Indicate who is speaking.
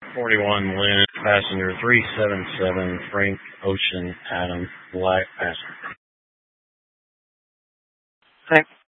Speaker 1: 41 Lynn, passenger 377, Frank Ocean Adam, Black passenger.
Speaker 2: Thanks.